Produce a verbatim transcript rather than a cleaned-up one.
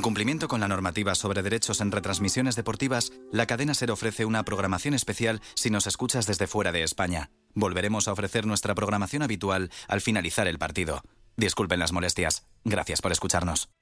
cumplimiento con la normativa sobre derechos en retransmisiones deportivas, la cadena SER ofrece una programación especial si nos escuchas desde fuera de España. Volveremos a ofrecer nuestra programación habitual al finalizar el partido. Disculpen las molestias. Gracias por escucharnos.